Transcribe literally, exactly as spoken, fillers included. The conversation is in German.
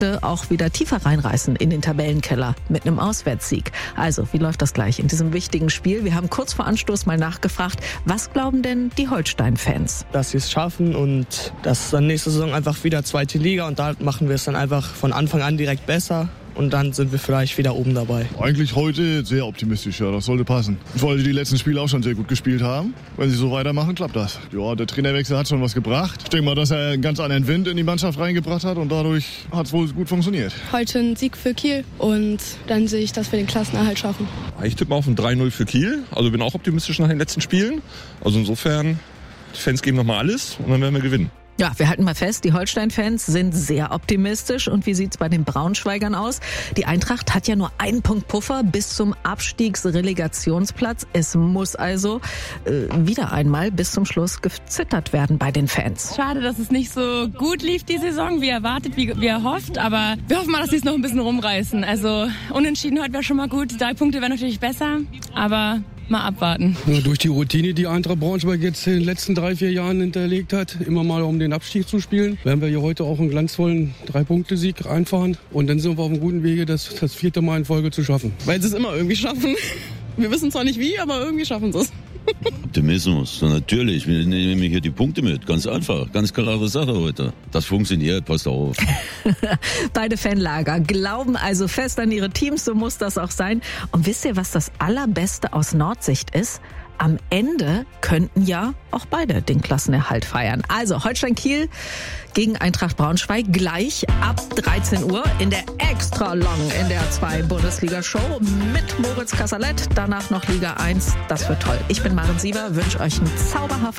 auch wieder tiefer reinreißen in den Tabellenkeller mit einem Auswärtssieg. Also, wie läuft das gleich in diesem wichtigen Spiel? Wir haben kurz vor Anstoß mal nachgefragt, was glauben denn die Holstein-Fans? Dass sie es schaffen und dass dann nächste Saison einfach wieder zweite Liga und da machen wir es dann einfach von Anfang an direkt besser. Und dann sind wir vielleicht wieder oben dabei. Eigentlich heute sehr optimistisch, ja, das sollte passen. Weil sie die letzten Spiele auch schon sehr gut gespielt haben. Wenn sie so weitermachen, klappt das. Ja, der Trainerwechsel hat schon was gebracht. Ich denke mal, dass er einen ganz anderen Wind in die Mannschaft reingebracht hat und dadurch hat es wohl gut funktioniert. Heute ein Sieg für Kiel und dann sehe ich, dass wir den Klassenerhalt schaffen. Ich tippe mal auf ein drei null für Kiel. Also bin auch optimistisch nach den letzten Spielen. Also insofern, die Fans geben nochmal alles und dann werden wir gewinnen. Ja, wir halten mal fest, die Holstein-Fans sind sehr optimistisch. Und wie sieht's bei den Braunschweigern aus? Die Eintracht hat ja nur einen Punkt Puffer bis zum Abstiegsrelegationsplatz. Es muss also äh, wieder einmal bis zum Schluss gezittert werden bei den Fans. Schade, dass es nicht so gut lief die Saison, wie erwartet, wie, wie erhofft. Aber wir hoffen mal, dass sie es noch ein bisschen rumreißen. Also unentschieden heute wäre schon mal gut. Drei Punkte wären natürlich besser, aber mal abwarten. Ja, durch die Routine, die Eintracht Braunschweig jetzt in den letzten drei, vier Jahren hinterlegt hat, immer mal um den Abstieg zu spielen, werden wir hier heute auch einen glanzvollen Drei-Punkte-Sieg einfahren. Und dann sind wir auf einem guten Wege, das, das vierte Mal in Folge zu schaffen. Weil sie es immer irgendwie schaffen. Wir wissen zwar nicht wie, aber irgendwie schaffen sie es. Optimismus, so natürlich. Wir nehmen hier die Punkte mit. Ganz einfach. Ganz klare Sache heute. Das funktioniert, passt auf. Beide Fanlager glauben also fest an ihre Teams, so muss das auch sein. Und wisst ihr, was das Allerbeste aus Nordsicht ist? Am Ende könnten ja auch beide den Klassenerhalt feiern. Also Holstein Kiel gegen Eintracht Braunschweig gleich ab dreizehn Uhr in der Extra Long in der zwei Bundesliga-Show mit Moritz Kasserlet. Danach noch Liga eins. Das wird toll. Ich bin Maren Sieber, wünsche euch einen zauberhaften